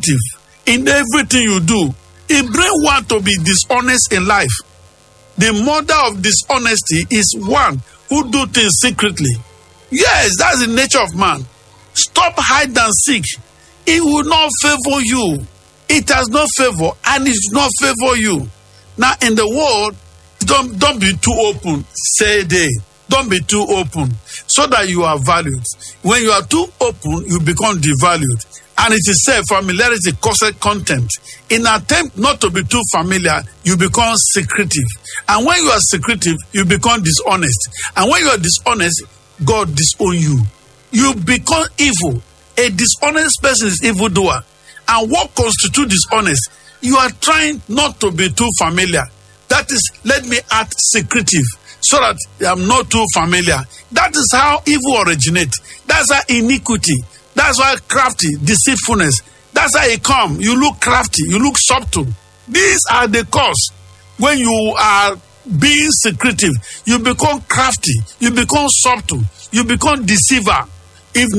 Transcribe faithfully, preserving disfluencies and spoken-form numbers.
secretive in everything you do. It brings one to be dishonest in life. The mother of dishonesty is one who do things secretly. Yes, that's the nature of man. Stop hide and seek. It will not favor you. It has no favor and it will not favor you. Now in the world, don't, don't be too open, say they. Don't be too open so that you are valued. When you are too open, you become devalued. And it is said, familiarity causes contempt. In an attempt not to be too familiar, you become secretive. And when you are secretive, you become dishonest. And when you are dishonest, God disown you. You become evil. A dishonest person is evildoer. And what constitutes dishonest? You are trying not to be too familiar. That is, let me act secretive so that I'm not too familiar. That is how evil originates. That's how iniquity. That's why crafty, deceitfulness. That's how it comes. You look crafty. You look subtle. These are the cause. When you are being secretive, you become crafty. You become subtle. You become deceiver. If